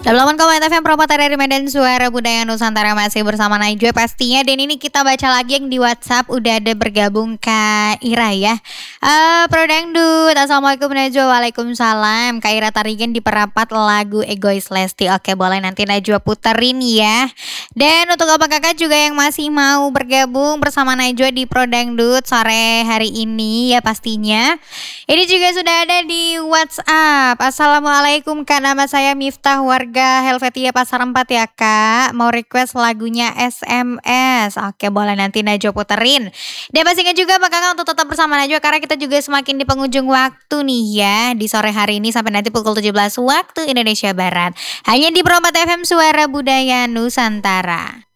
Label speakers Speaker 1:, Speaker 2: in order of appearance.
Speaker 1: FM Promoter dari Medan Suara Budaya Nusantara masih bersama Najwa pastinya. Dan ini kita baca lagi yang di WhatsApp udah ada bergabung Kak Ira ya. Pro Dangdut, Assalamualaikum Najwa. Waalaikumsalam. Kak Ira Tarigan di perapat lagu Egois Lesti. Oke, boleh nanti Najwa puterin ya. Dan untuk abang kakak juga yang masih mau bergabung bersama Najwa di Pro Dangdut sore hari ini ya pastinya. Ini juga sudah ada di WhatsApp. Assalamualaikum Kak, nama saya Miftah warga Helvetia Pasar 4 ya Kak. Mau request lagunya SMS. Oke, boleh nanti Najwa puterin. Dan pastikan juga Pak Kakak untuk tetap bersama Najwa karena kita juga semakin di penghujung waktu nih ya di sore hari ini sampai nanti pukul 17 waktu Indonesia Barat. Hanya di Pro 4 FM Suara Budaya Nusantara.